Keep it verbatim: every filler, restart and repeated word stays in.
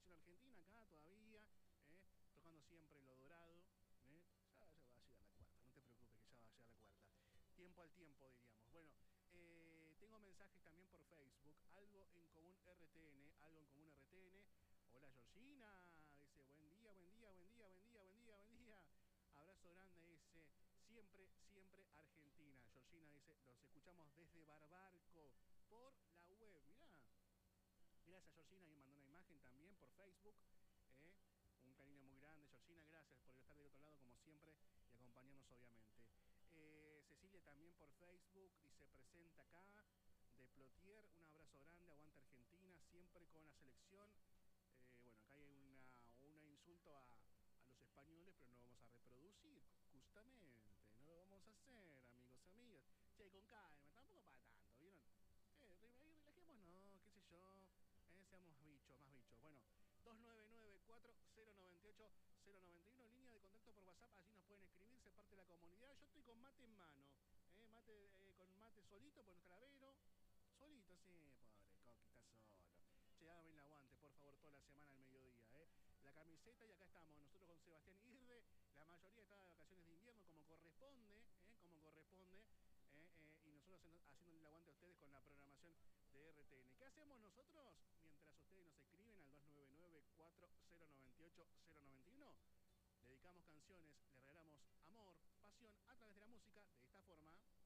Nación Argentina acá todavía, ¿eh? Tocando siempre lo dorado, ¿eh? Ya, ya va a llegar la cuarta, no te preocupes que ya va a llegar la cuarta. Tiempo al tiempo, diríamos. Bueno, eh, tengo mensajes también por Facebook. Algo en común R T N, algo en común R T N. Hola Georgina, dice buen día, buen día, buen día, buen día, buen día, buen día. Abrazo grande, dice siempre, siempre Argentina. Georgina dice, los escuchamos desde Barbarco por la web. Mirá, gracias Georgina, y mandó una imagen también por Facebook. ¿eh? Un cariño muy grande, Georgina, gracias por estar del otro lado como siempre y acompañarnos obviamente. Eh, Cecilia también por Facebook, dice presenta acá, de Plotier, un abrazo grande, aguanta Argentina, siempre con la selección. Eh, bueno, acá hay una, una insulto a, a los españoles, pero no vamos a reproducir, justamente, no lo vamos a hacer, amigos, amigas. Che, con calma, tampoco para tanto, ¿vieron? Eh, relajémonos, qué sé yo, eh, seamos bichos, más bichos. Bueno, dos nueve nueve, cuatro cero nueve ocho, cero nueve uno, línea de contacto por WhatsApp, allí nos pueden escribir, se parte de la comunidad. Yo estoy con mate en mano, eh, mate, eh, con mate solito por nuestra Vero. Solito, sí, pobre Coqui, está solo. Che, hágame el aguante, por favor, toda la semana al mediodía, ¿eh? La camiseta y acá estamos, nosotros con Sebastián Irre, la mayoría está de vacaciones de invierno, como corresponde, ¿eh? Como corresponde, ¿eh? Eh, y nosotros haciendo el aguante a ustedes con la programación de R T N. ¿Qué hacemos nosotros mientras ustedes nos escriben al dos nueve nueve, cuatro cero nueve ocho, cero nueve uno? Dedicamos canciones, le regalamos amor, pasión a través de la música de esta forma.